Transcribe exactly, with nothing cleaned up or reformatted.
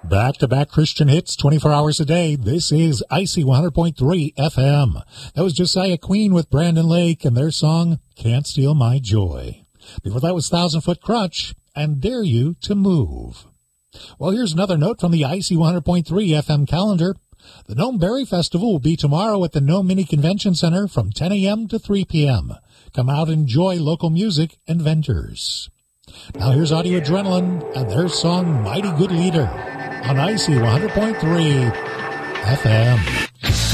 Back-to-back Christian hits twenty-four hours a day. This is Icy one hundred point three F M. That was Josiah Queen with Brandon Lake and their song, Can't Steal My Joy. Before that was Thousand Foot Crutch and Dare You to Move. Well, here's another note from the Icy one hundred point three F M calendar. The Nome Berry Festival will be tomorrow at the Nome Mini Convention Center from ten a.m. to three p.m. Come out and enjoy local music and vendors. Now here's Audio Adrenaline and their song, Mighty Good Leader, on Icy one hundred point three F M.